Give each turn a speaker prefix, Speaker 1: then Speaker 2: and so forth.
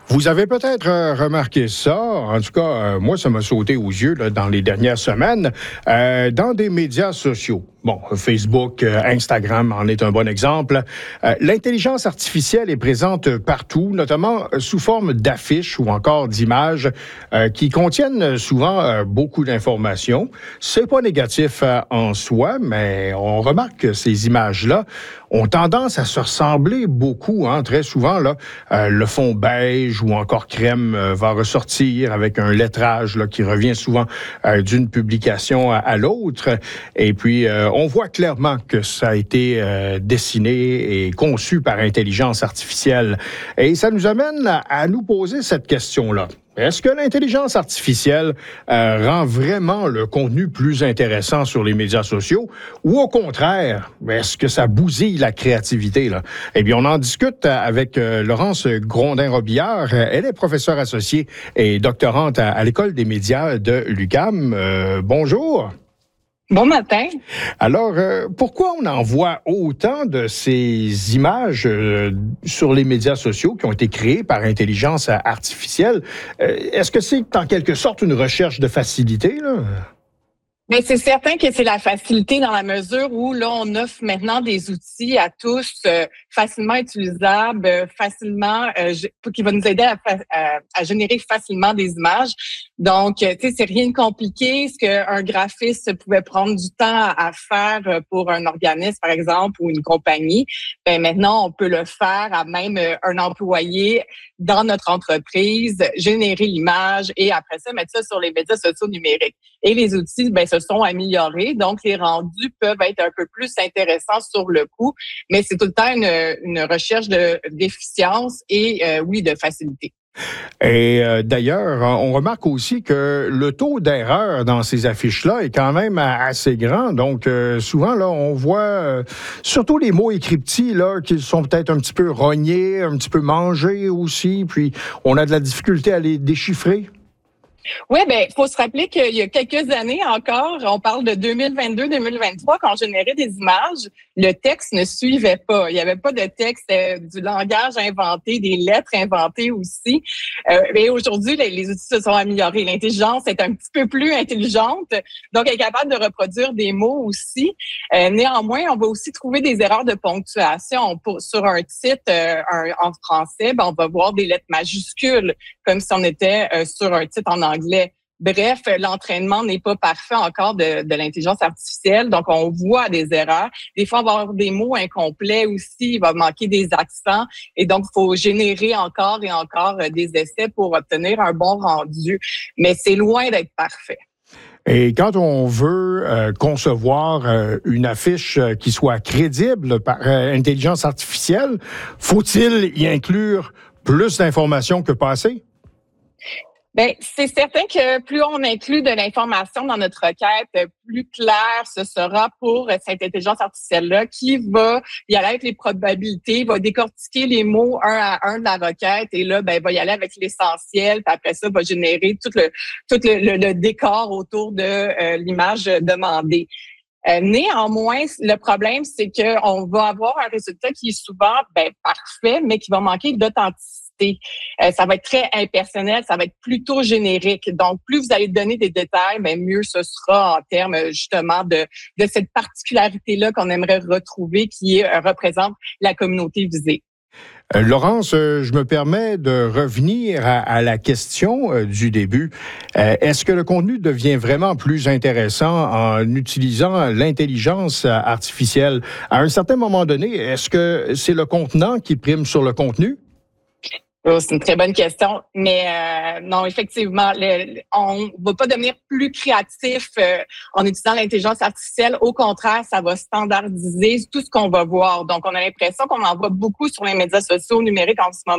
Speaker 1: Vous avez peut-être remarqué ça, en tout cas, moi, ça m'a sauté aux yeux là, dans les dernières semaines, dans des médias sociaux. Bon, Facebook, Instagram en est un bon exemple. L'intelligence artificielle est présente partout, notamment sous forme d'affiches ou encore d'images qui contiennent souvent beaucoup d'informations. C'est pas négatif en soi, mais on remarque que ces images-là ont tendance à se ressembler beaucoup, très souvent. Là, le fond beige ou encore crème va ressortir avec un lettrage là, qui revient souvent d'une publication à l'autre. Et puis, on voit clairement que ça a été dessiné et conçu par intelligence artificielle. Et ça nous amène à nous poser cette question-là. Est-ce que l'intelligence artificielle rend vraiment le contenu plus intéressant sur les médias sociaux ou au contraire, est-ce que ça bousille la créativité, là? Eh bien, on en discute avec Laurence Grondin-Robillard. Elle est professeure associée et doctorante à l'École des médias de l'UQAM. Bonjour.
Speaker 2: Bon matin.
Speaker 1: Alors, pourquoi on en voit autant de ces images sur les médias sociaux qui ont été créées par intelligence artificielle? Est-ce que c'est en quelque sorte une recherche de facilité, là?
Speaker 2: Mais c'est certain que c'est la facilité dans la mesure où là, on offre maintenant des outils à tous facilement utilisables, facilement, qui va nous aider à générer facilement des images. Donc, tu sais, c'est rien de compliqué. Ce qu'un graphiste pouvait prendre du temps à faire pour un organisme, par exemple, ou une compagnie, ben maintenant, on peut le faire à même un employé dans notre entreprise, générer l'image et après ça, mettre ça sur les médias sociaux numériques. Et les outils, ben, se sont améliorés. Donc, les rendus peuvent être un peu plus intéressants sur le coup, mais c'est tout le temps une recherche d'efficience et, oui, de facilité.
Speaker 1: Et d'ailleurs, on remarque aussi que le taux d'erreur dans ces affiches-là est quand même assez grand. Donc, souvent, là, on voit surtout les mots écrits petits, là, qui sont peut-être un petit peu rognés, un petit peu mangés aussi. Puis, on a de la difficulté à les déchiffrer.
Speaker 2: Oui, ben, faut se rappeler qu'il y a quelques années encore, on parle de 2022-2023, quand on générait des images, le texte ne suivait pas. Il n'y avait pas de texte, du langage inventé, des lettres inventées aussi. Et aujourd'hui, les outils se sont améliorés. L'intelligence est un petit peu plus intelligente, donc elle est capable de reproduire des mots aussi. Néanmoins, on va aussi trouver des erreurs de ponctuation. Sur un titre en français, ben, on va voir des lettres majuscules, comme si on était sur un titre en anglais. Bref, l'entraînement n'est pas parfait encore de l'intelligence artificielle, donc on voit des erreurs. Des fois, on va avoir des mots incomplets aussi, il va manquer des accents, et donc il faut générer encore et encore des essais pour obtenir un bon rendu. Mais c'est loin d'être parfait.
Speaker 1: Et quand on veut concevoir une affiche qui soit crédible par intelligence artificielle, faut-il y inclure plus d'informations que pas assez?
Speaker 2: Ben, c'est certain que plus on inclut de l'information dans notre requête, plus clair ce sera pour cette intelligence artificielle-là qui va y aller avec les probabilités, va décortiquer les mots un à un de la requête et là, ben, va y aller avec l'essentiel, puis après ça, va générer tout le décor autour de l'image demandée. Néanmoins, le problème, c'est qu'on va avoir un résultat qui est souvent parfait, mais qui va manquer d'authenticité. Ça va être très impersonnel, ça va être plutôt générique. Donc, plus vous allez donner des détails, mieux ce sera en termes justement de cette particularité-là qu'on aimerait retrouver qui représente la communauté visée.
Speaker 1: Laurence, je me permets de revenir à la question du début. Est-ce que le contenu devient vraiment plus intéressant en utilisant l'intelligence artificielle? À un certain moment donné, est-ce que c'est le contenant qui prime sur le contenu?
Speaker 2: Oh, c'est une très bonne question, mais non, effectivement, on ne va pas devenir plus créatif en utilisant l'intelligence artificielle. Au contraire, ça va standardiser tout ce qu'on va voir. Donc, on a l'impression qu'on en voit beaucoup sur les médias sociaux numériques en ce moment.